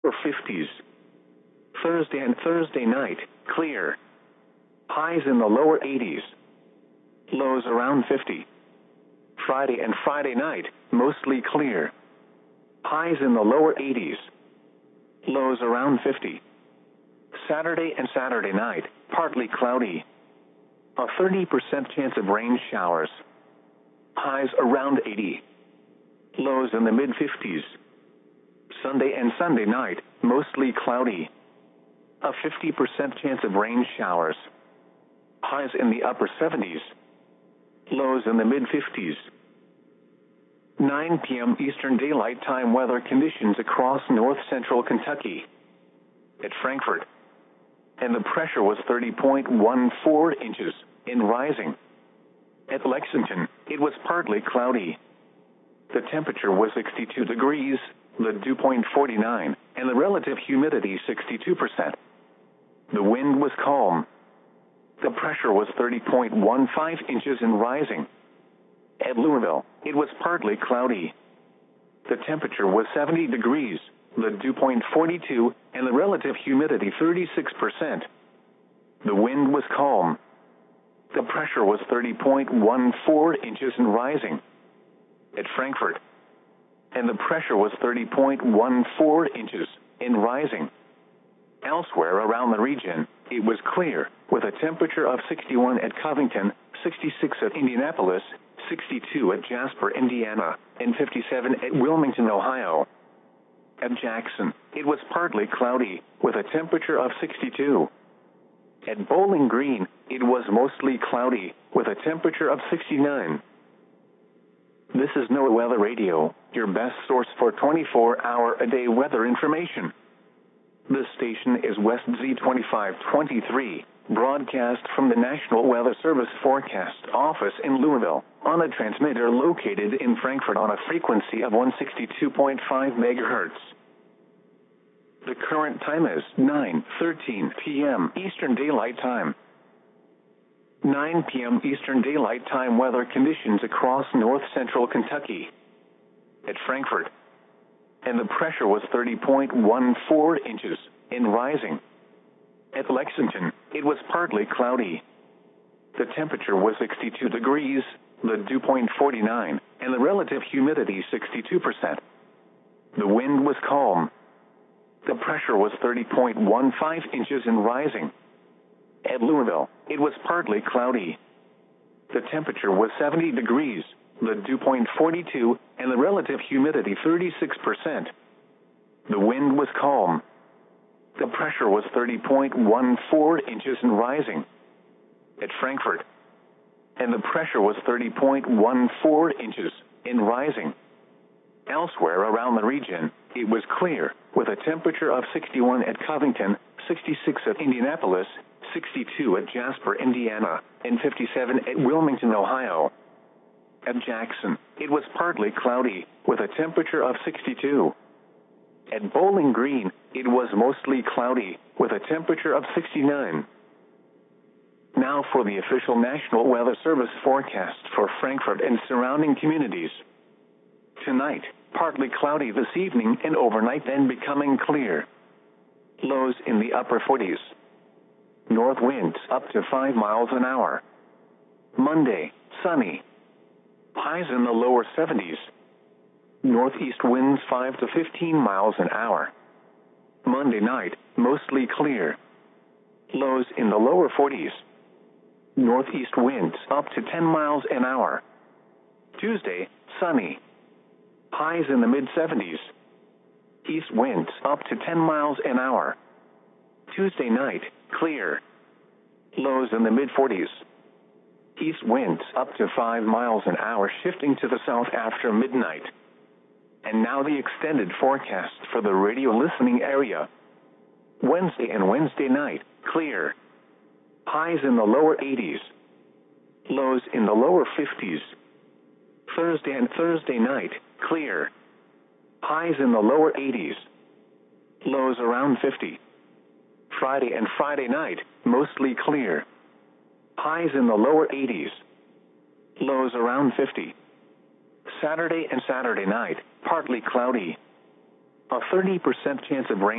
or 50s. Thursday and Thursday night, clear. Highs in the lower 80s. Lows around 50. Friday and Friday night, mostly clear. Highs in the lower 80s. Lows around 50. Saturday and Saturday night, partly cloudy. A 30% chance of rain showers. Highs around 80. Lows in the mid-50s. Sunday and Sunday night, mostly cloudy. A 50% chance of rain showers. Highs in the upper 70s. Lows in the mid-50s. 9 p.m. Eastern Daylight Time weather conditions across north-central Kentucky. At Frankfort. And the pressure was 30.14 inches, and rising. At Lexington, it was partly cloudy. The temperature was 62 degrees, the dew point 49, and the relative humidity 62%. The wind was calm. The pressure was 30.15 inches and rising. At Louisville, it was partly cloudy. The temperature was 70 degrees, the dew point 42, and the relative humidity 36%. The wind was calm. The pressure was 30.14 inches and rising. At Frankfort. And the pressure was 30.14 inches and rising. Elsewhere around the region, it was clear, with a temperature of 61 at Covington, 66 at Indianapolis, 62 at Jasper, Indiana, and 57 at Wilmington, Ohio. At Jackson, it was partly cloudy, with a temperature of 62. At Bowling Green, it was mostly cloudy, with a temperature of 69. This is NOAA Weather Radio, your best source for 24-hour-a-day weather information. This station is West Z2523, broadcast from the National Weather Service Forecast Office in Louisville, on a transmitter located in Frankfort on a frequency of 162.5 MHz. The current time is 9:13 p.m. Eastern Daylight Time. 9 p.m. Eastern Daylight Time weather conditions across north-central Kentucky. At Frankfort. And the pressure was 30.14 inches, and rising. At Lexington, it was partly cloudy. The temperature was 62 degrees, the dew point 49, and the relative humidity 62%. The wind was calm. The pressure was 30.15 inches and rising. At Louisville, it was partly cloudy. The temperature was 70 degrees, the dew point 42, and the relative humidity 36%. The wind was calm. The pressure was 30.14 inches and rising. At Frankfort. And the pressure was 30.14 inches and rising. Elsewhere around the region, it was clear, with a temperature of 61 at Covington, 66 at Indianapolis, 62 at Jasper, Indiana, and 57 at Wilmington, Ohio. At Jackson, it was partly cloudy, with a temperature of 62. At Bowling Green, it was mostly cloudy, with a temperature of 69. Now for the official National Weather Service forecast for Frankfort and surrounding communities. Tonight, partly cloudy this evening and overnight, then becoming clear. Lows in the upper 40s. North winds up to 5 miles an hour. Monday, sunny. Highs in the lower 70s. Northeast winds 5 to 15 miles an hour. Monday night, mostly clear. Lows in the lower 40s. Northeast winds up to 10 miles an hour. Tuesday, sunny. Highs in the mid-70s. East winds up to 10 miles an hour. Tuesday night, clear. Lows in the mid-40s. East winds up to 5 miles an hour, shifting to the south after midnight. And now the extended forecast for the radio listening area. Wednesday and Wednesday night, clear. Highs in the lower 80s. Lows in the lower 50s. Thursday and Thursday night, clear. Highs in the lower 80s. Lows around 50. Friday and Friday night, mostly clear. Highs in the lower 80s. Lows around 50. Saturday and Saturday night, partly cloudy. A 30% chance of rain.